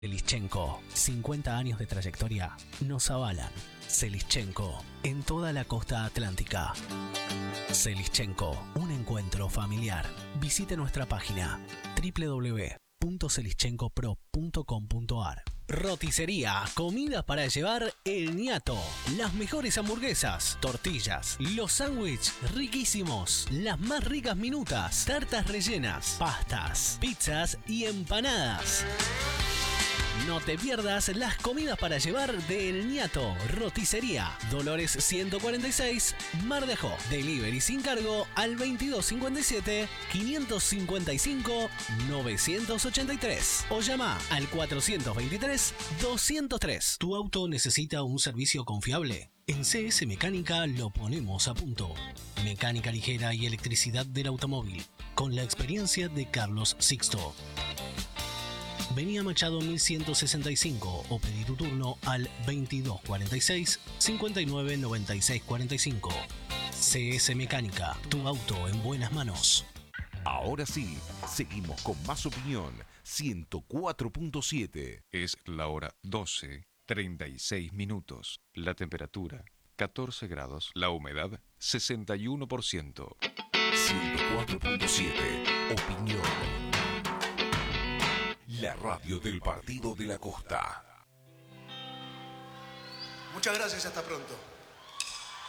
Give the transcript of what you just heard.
Selischenko, 50 años de trayectoria nos avalan. Selischenko, en toda la costa atlántica. Selischenko, un encuentro familiar. Visite nuestra página www.selischenkopro.com.ar. Roticería, comida para llevar El Ñato. Las mejores hamburguesas, tortillas, los sándwiches riquísimos, las más ricas minutas, tartas rellenas, pastas, pizzas y empanadas. No te pierdas las comidas para llevar de El Ñato. Roticería, Dolores 146, Mar de Ajó. Delivery sin cargo al 2257-555-983 o llama al 423-203. ¿Tu auto necesita un servicio confiable? En CS Mecánica lo ponemos a punto. Mecánica ligera y electricidad del automóvil, con la experiencia de Carlos Sixto. Vení a Machado 1165 o pedí tu turno al 2246 59 96 45. CS Mecánica, tu auto en buenas manos. Ahora sí, seguimos con más opinión. 104.7. Es la hora 12:36 minutos. La temperatura 14 grados. La humedad 61%. 104.7. Opinión. La radio del Partido de la Costa. Muchas gracias, hasta pronto.